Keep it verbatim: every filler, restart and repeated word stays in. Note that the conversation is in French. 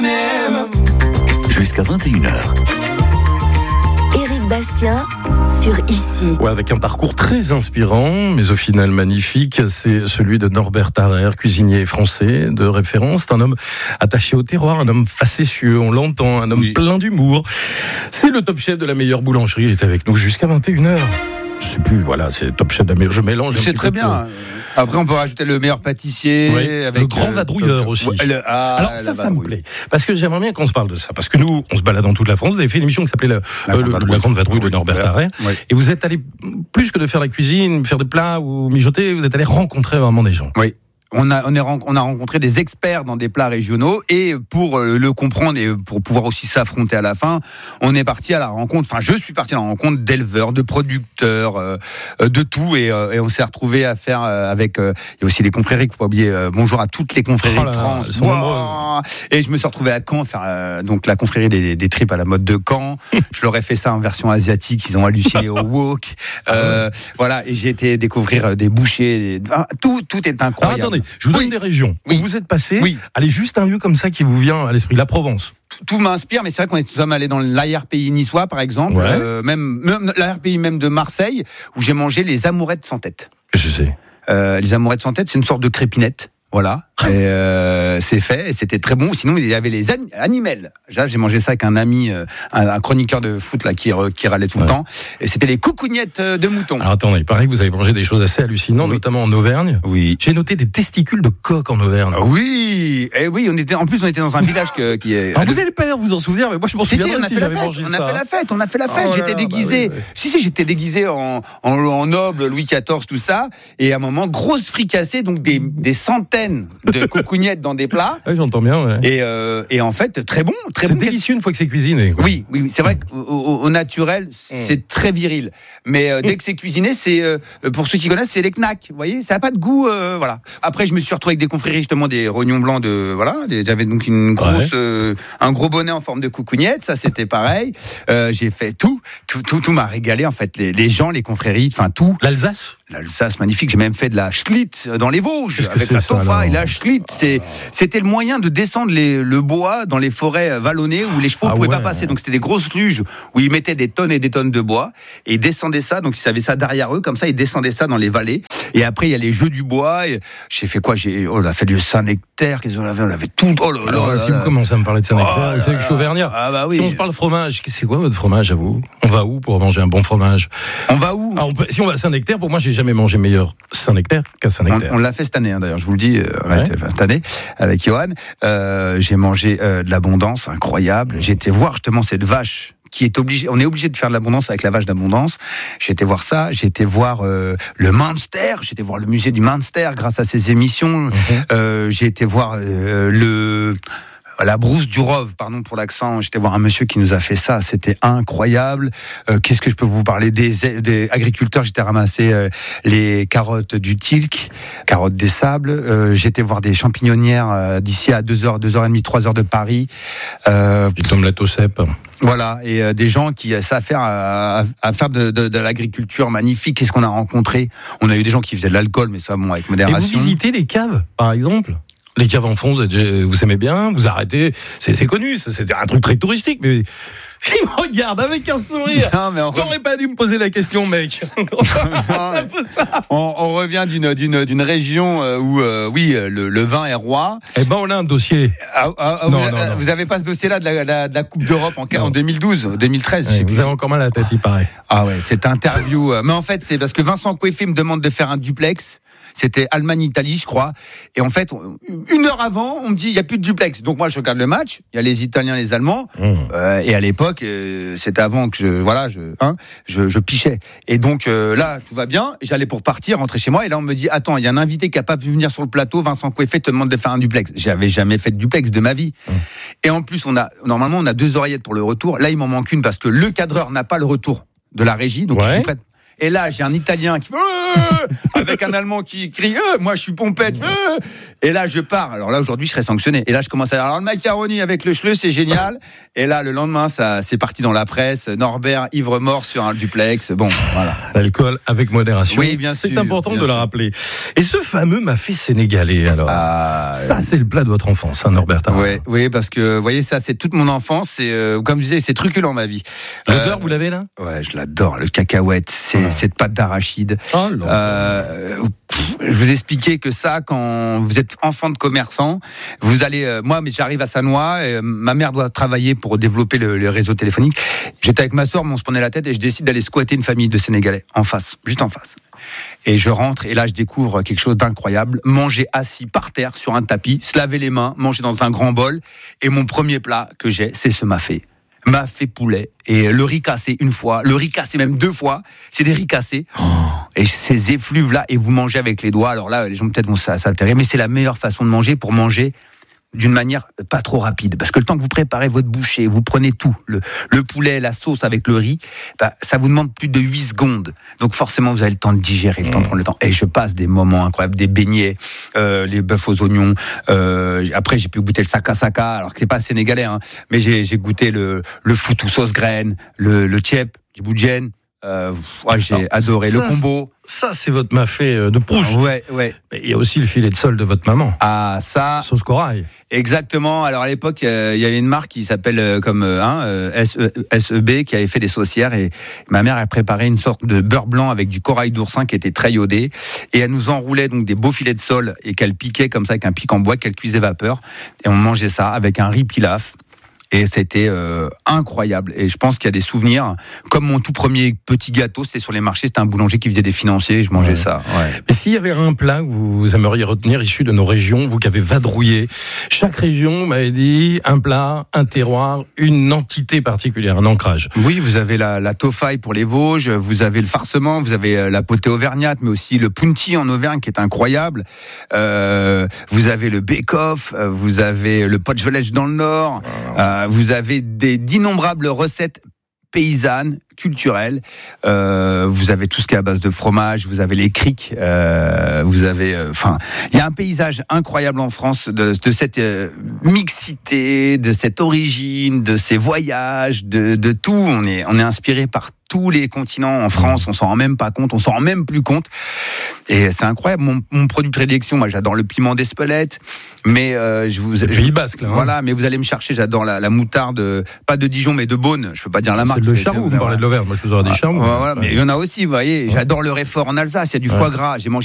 même. Jusqu'à vingt et une heures. Éric Bastien sur Ici. Ouais, avec un parcours très inspirant, mais au final magnifique, c'est celui de Norbert Tarrer, cuisinier français de référence. C'est un homme attaché au terroir, un homme facétieux, on l'entend, un homme oui. plein d'humour. C'est le top chef de la meilleure boulangerie, il est avec nous jusqu'à vingt et une heures. Je sais plus, voilà, c'est top chef de la meilleure. Je mélange. C'est très bien. De... Après, on peut rajouter le meilleur pâtissier. Oui, avec le grand vadrouilleur euh, aussi. Ouais, le, ah, Alors ça, ça me plaît. Parce que j'aimerais bien qu'on se parle de ça. Parce que nous, on se balade dans toute la France. Vous avez fait une émission qui s'appelait La, la, euh, grande, vadrouille. la grande vadrouille de Norbert Tarrer. Oui. Et vous êtes allé, plus que de faire la cuisine, faire des plats ou mijoter, vous êtes allé rencontrer vraiment des gens. Oui. On a, on, est, on a rencontré des experts dans des plats régionaux et pour le comprendre et pour pouvoir aussi s'affronter à la fin, on est parti à la rencontre, enfin je suis parti à la rencontre d'éleveurs, de producteurs, euh, de tout et, euh, et on s'est retrouvé à faire euh, avec, euh, il y a aussi les confréries, faut pas oublier, euh, bonjour à toutes les confréries oh là, de France. Wow. Et je me suis retrouvé à Caen, faire euh, donc la confrérie des, des tripes à la mode de Caen. Je leur ai fait ça en version asiatique, ils ont halluciné au wok. Euh, voilà, et j'ai été découvrir des bouchers, des... Ah, tout, tout est incroyable. Alors, attendez. Je vous donne oui. des régions où oui. vous êtes passé. Oui. Allez, juste un lieu comme ça qui vous vient à l'esprit, la Provence. Tout, tout m'inspire, mais c'est vrai qu'on est tous allés dans l'arrière-pays niçois, par exemple, ouais. euh, même, même l'arrière-pays même de Marseille, où j'ai mangé les amourettes sans tête. Qu'est-ce que c'est ? euh, Les amourettes sans tête, c'est une sorte de crépinette. Voilà, et euh, c'est fait, et c'était très bon. Sinon, il y avait les an- animels. Là, j'ai mangé ça avec un ami, euh, un, un chroniqueur de foot là qui, qui râlait tout ouais. le temps. Et c'était les coucougnettes de mouton. Alors attendez, il paraît que vous avez mangé des choses assez hallucinantes, oui. notamment en Auvergne. Oui. J'ai noté des testicules de coq en Auvergne. Oui, et oui, on était. En plus, on était dans un village que, qui est. Alors, vous allez pas vous en souvenir, mais moi je m'en souviens. Si, si, on a si fait j'avais la fête. mangé on ça. a fait la fête. On a fait la fête. Oh j'étais là, déguisé. Bah oui, oui. Si, si, j'étais déguisé en, en, en noble Louis quatorze, tout ça. Et à un moment, grosse fricassée, donc des, des centaines de coucougnettes dans des plats. Oui, j'entends bien. Ouais. Et, euh, et en fait, très bon. Très c'est bon. délicieux une fois que c'est cuisiné. Quoi. Oui, oui, c'est vrai qu'au au, au naturel, c'est mmh. très viril. Mais euh, dès que c'est cuisiné, c'est euh, pour ceux qui connaissent, c'est les knacks. Vous voyez, ça n'a pas de goût. Euh, voilà. Après, je me suis retrouvé avec des confréries justement des rognons blancs de voilà. Des, j'avais donc une grosse, ouais. euh, un gros bonnet en forme de coucougnette. Ça, c'était pareil. Euh, j'ai fait tout, tout, tout, tout m'a régalé en fait. Les, les gens, les confréries, enfin tout. L'Alsace. L'Alsace, magnifique. J'ai même fait de la schlitt dans les Vosges Qu'est-ce avec que la c'est tofa ça, et la schlitt. C'est, c'était le moyen de descendre les, le bois dans les forêts vallonnées où les chevaux ne ah pouvaient ouais. pas passer. Donc c'était des grosses luges où ils mettaient des tonnes et des tonnes de bois et ils descendaient ça. Donc ils avaient ça derrière eux, comme ça ils descendaient ça dans les vallées. Et après il y a les jeux du bois. Et j'ai fait quoi J'ai, oh, on a fait du Saint-Nectaire. Qu'est-ce qu'on avait On avait tout. Oh là là. Alors, là, si là, vous commencez à me parler de Saint-Nectaire, oh, c'est que je suis auvergnat. Ah bah oui. Si on se parle fromage, c'est quoi votre fromage à vous ? On va où pour manger un bon fromage ? On va où Alors, on peut, si on va à Saint-Nectaire, pour moi j'ai jamais mangé meilleur Saint-Nectaire qu'à Saint-Nectaire. On, on l'a fait cette année, hein, d'ailleurs. Je vous le dis, euh, ouais. été, cette année avec Johan. Euh, j'ai mangé euh, de l'abondance, incroyable. J'ai été voir justement cette vache. Qui est obligé, on est obligé de faire de l'abondance avec la vache d'abondance. J'ai été voir ça, j'ai été voir euh, le Munster, j'ai été voir le musée du Munster grâce à ces émissions. Mm-hmm. Euh, j'ai été voir euh, le la brousse du Rove, pardon pour l'accent. J'étais voir un monsieur qui nous a fait ça, c'était incroyable. Euh, qu'est-ce que je peux vous parler des, des agriculteurs. J'étais ramassé euh, les carottes du Tilk, carottes des Sables. Euh, j'étais voir des champignonnières euh, d'ici à deux heures, deux heures et demie, trois heures de Paris. Euh, du tomate au cèpe. Voilà, et euh, des gens qui savent faire à, à faire de, de, de l'agriculture magnifique. Qu'est-ce qu'on a rencontré ? On a eu des gens qui faisaient de l'alcool, mais ça, bon, avec modération. Et vous visitez les caves, par exemple ? Les caves en fond, vous aimez bien, vous arrêtez, c'est, c'est connu, ça, c'est un truc très touristique, mais il me regarde avec un sourire. Non, mais on T'aurais re... pas dû me poser la question, mec. ça ça. On, on revient d'une, d'une, d'une région où, euh, oui, le, le vin est roi. Eh ben, on a un dossier. Ah, ah, non, vous, non, non. vous avez pas ce dossier-là de la, la, de la Coupe d'Europe en, en deux mille douze, deux mille treize. Ouais, vous avez encore mal à la tête, il paraît. Ah ouais, cette interview. Mais en fait, c'est parce que Vincent Coueffé me demande de faire un duplex. C'était Allemagne-Italie, je crois. Et en fait, une heure avant, on me dit, il n'y a plus de duplex. Donc moi, je regarde le match. Il y a les Italiens, les Allemands. Mmh. Euh, et à l'époque, euh, c'était avant que je, voilà, je, hein, je, je pichais. Et donc euh, là, tout va bien. J'allais pour partir, rentrer chez moi. Et là, on me dit, attends, il y a un invité qui n'a pas pu venir sur le plateau. Vincent Coueffé te demande de faire un duplex. J'avais jamais fait de duplex de ma vie. Mmh. Et en plus, on a, normalement, on a deux oreillettes pour le retour. Là, il m'en manque une parce que le cadreur n'a pas le retour de la régie. Donc, ouais. je suis prêt. Et là, j'ai un Italien qui euh, avec un Allemand qui crie euh, moi je suis pompette. Euh, et là, je pars. Alors là, aujourd'hui, je serais sanctionné. Et là, je commence à dire alors le macaroni avec le schleu, c'est génial. Et là, le lendemain, ça, c'est parti dans la presse. Norbert ivre mort sur un duplex. Bon, voilà. L'alcool avec modération. Oui, bien c'est sûr. C'est important bien de sûr. le rappeler. Et ce fameux mafé sénégalais, alors. Ah, ça, c'est le plat de votre enfance, hein, Norbert Tarrer. Oui, oui, parce que vous voyez, ça, c'est toute mon enfance. C'est, euh, comme je disais, c'est truculent ma vie. L'odeur, Euh, vous l'avez là? Ouais, je l'adore. Le cacahuète, c'est Ah. cette pâte d'arachide. Oh là. Euh, je vous expliquais que ça, quand vous êtes enfant de commerçant, vous allez, euh, moi, mais j'arrive à Sannois, et, euh, ma mère doit travailler pour développer le, le réseau téléphonique. J'étais avec ma soeur, mais on se prenait la tête et je décide d'aller squatter une famille de Sénégalais en face, juste en face. Et je rentre et là je découvre quelque chose d'incroyable, manger assis par terre sur un tapis, se laver les mains, manger dans un grand bol. Et mon premier plat que j'ai, c'est ce mafé. Mafé poulet et le riz cassé une fois, le riz cassé même deux fois, c'est des riz cassés. Oh, et ces effluves là, et vous mangez avec les doigts. Alors là, les gens peut-être vont s'altérer, mais c'est la meilleure façon de manger pour manger d'une manière pas trop rapide. Parce que le temps que vous préparez votre bouchée, vous prenez tout, le, le poulet, la sauce avec le riz, bah, ça vous demande plus de huit secondes. Donc forcément, vous avez le temps de digérer, le temps de prendre le temps. Et je passe des moments incroyables, des beignets, euh, les bœufs aux oignons. Euh, après, j'ai pu goûter le saka saka, alors que c'est pas sénégalais, hein, mais j'ai, j'ai goûté le, le foutou sauce graine, le, le tchep, djiboudjen. Euh, ouais, j'ai Alors, adoré ça, le combo. Ça, c'est votre mafé de Proust. Ouais, ouais. Mais il y a aussi le filet de sol de votre maman. Ah, ça. Sauce corail. Exactement. Alors à l'époque, il euh, y avait une marque qui s'appelle euh, comme euh, hein, euh, S E B qui avait fait des saucières et ma mère a préparé une sorte de beurre blanc avec du corail d'oursin qui était très iodé et elle nous enroulait donc des beaux filets de sol et qu'elle piquait comme ça avec un pic en bois qu'elle cuisait vapeur et on mangeait ça avec un riz pilaf. Et c'était euh, incroyable. Et je pense qu'il y a des souvenirs. Comme mon tout premier petit gâteau, c'était sur les marchés. C'était un boulanger qui faisait des financiers. Je mangeais ouais. ça. Ouais. Mais s'il y avait un plat que vous aimeriez retenir issu de nos régions, vous qui avez vadrouillé, chaque région, vous m'avez dit, un plat, un terroir, une entité particulière, un ancrage. Oui, vous avez la, la tofaille pour les Vosges, vous avez le farcement, vous avez la potée auvergnate, mais aussi le punti en Auvergne qui est incroyable. Euh, vous avez le bake-off, vous avez le pochvelech dans le Nord. Oh. Euh, Vous avez des, d'innombrables recettes paysannes, culturelles. Euh, vous avez tout ce qui est à base de fromage. Vous avez les criques. Euh, vous avez, enfin, euh, il y a un paysage incroyable en France de, de cette euh, mixité, de cette origine, de ces voyages, de, de tout. On est, on est inspiré par tous les continents en France. On s'en rend même pas compte. On s'en rend même plus compte. Et c'est incroyable. Mon, mon produit de prédilection, moi, j'adore le piment d'Espelette. Mais euh, je vous, le Pays Basque, là. Hein. Voilà. Mais vous allez me chercher. J'adore la, la moutarde, pas de Dijon, mais de Beaune. Je peux pas dire la marque. C'est le charroux. Vous me parlez de l'Auvergne. Moi, je vous aurais des charroux. Voilà, mais il y en a aussi. Vous voyez, j'adore le Réfort en Alsace. Il y a du foie gras. J'ai mangé